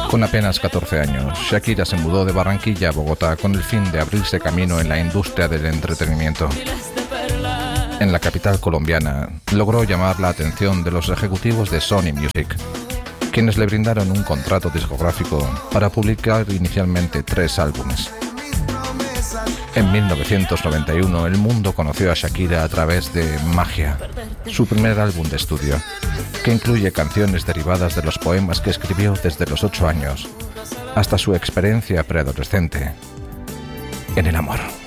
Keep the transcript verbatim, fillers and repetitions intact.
Con apenas catorce años, Shakira se mudó de Barranquilla a Bogotá con el fin de abrirse camino en la industria del entretenimiento. En la capital colombiana, logró llamar la atención de los ejecutivos de Sony Music, quienes le brindaron un contrato discográfico para publicar inicialmente tres álbumes. En mil novecientos noventa y uno, el mundo conoció a Shakira a través de Magia, su primer álbum de estudio, que incluye canciones derivadas de los poemas que escribió desde los ocho años hasta su experiencia preadolescente en el amor.